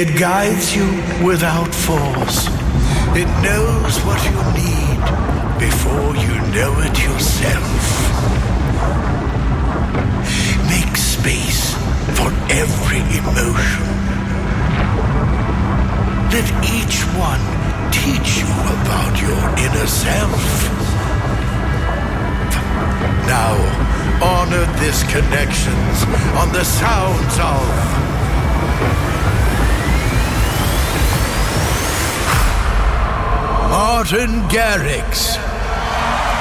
It guides you without force. It knows what you need before you know it yourself. Make space for every emotion. Let each one teach you about your inner self. Now, honor this connections on the sounds of Martin Garrix.